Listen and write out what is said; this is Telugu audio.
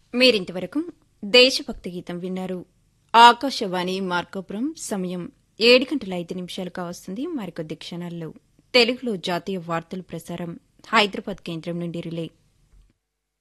మీరింతవరకు దేశభక్తి గీతం విన్నారు. ఆకాశవాణి మార్కాపురం సమయం 7:05 కావస్తుంది. మరికొద్ది క్షణాల్లో తెలుగులో జాతీయ వార్తలు ప్రసారం హైదరాబాద్ కేంద్రం నుండి రిలే.